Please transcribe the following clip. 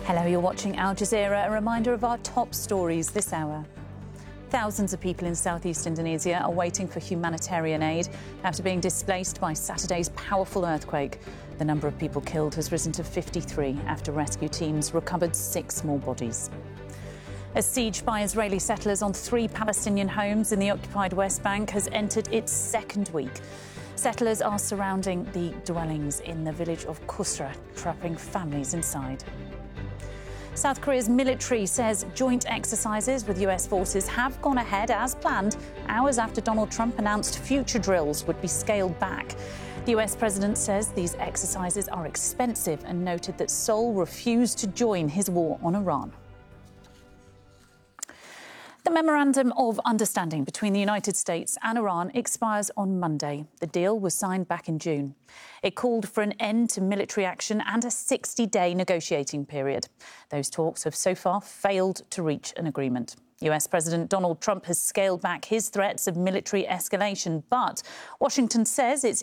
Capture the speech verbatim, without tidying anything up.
Hello, you're watching Al Jazeera. A reminder of our top stories this hour. Thousands of people in southeast Indonesia are waiting for humanitarian aid after being displaced by Saturday's powerful earthquake. The number of people killed has risen to fifty-three after rescue teams recovered six more bodies. A siege by Israeli settlers on three Palestinian homes in the occupied West Bank has entered its second week. Settlers are surrounding the dwellings in the village of Kusra, trapping families inside. South Korea's military says joint exercises with U S forces have gone ahead as planned, hours after Donald Trump announced future drills would be scaled back. The U S president says these exercises are expensive and noted that Seoul refused to join his war on Iran. The Memorandum of Understanding between the United States and Iran expires on Monday. The deal was signed back in June. It called for an end to military action and a sixty-day negotiating period. Those talks have so far failed to reach an agreement. U S President Donald Trump has scaled back his threats of military escalation, but Washington says it's